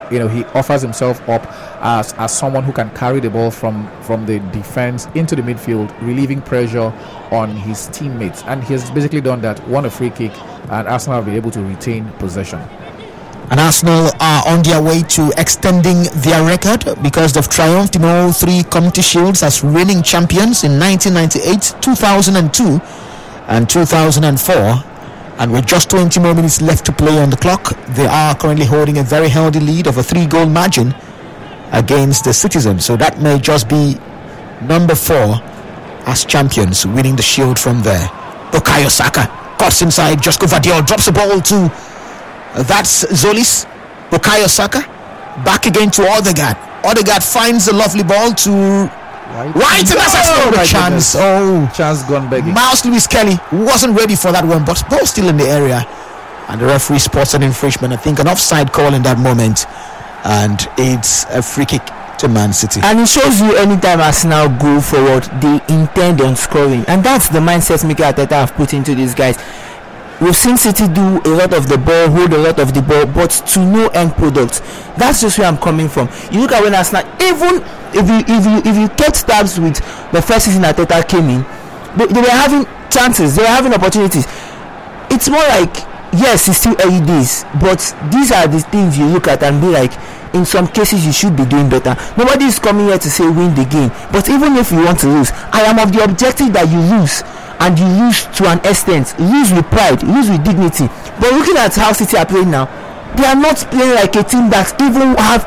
he offers himself up as someone who can carry the ball from the defense into the midfield, relieving pressure on his teammates, and he has basically done that. Won a free kick, and Arsenal have been able to retain possession. And Arsenal are on their way to extending their record because they've triumphed in all three Community Shields as reigning champions in 1998, 2002 and 2004. And with just 20 more minutes left to play on the clock, they are currently holding a very healthy lead of a 3-goal margin against the Citizens. So that may just be number 4 as champions, winning the Shield from there. Bukayo Saka cuts inside, Josko Vardiol drops the ball to... That's Zolis. Bukayo Saka back again to Odegaard. Odegaard finds a lovely ball to White, and that's a chance. Chance gone begging. Miles Lewis Kelly wasn't ready for that one, but ball still in the area, and the referee spots an infringement. I think an offside call in that moment, and it's a free kick to Man City. And it shows you anytime Arsenal go forward, they intend on scoring, and that's the mindset Mikel Arteta have put into these guys. We've seen City do a lot of the ball, hold a lot of the ball, but to no end product. That's just where I'm coming from. You look at when Arsenal, even if you kept tabs with the first season Arteta came in, they were having chances, they were having opportunities. It's more like, yes, it's still early days, but these are the things you look at and be like, in some cases you should be doing better. Nobody is coming here to say win the game, but even if you want to lose, I am of the objective that you lose, and you lose to an extent, lose with pride, lose with dignity. But looking at how City are playing now, they are not playing like a team that even have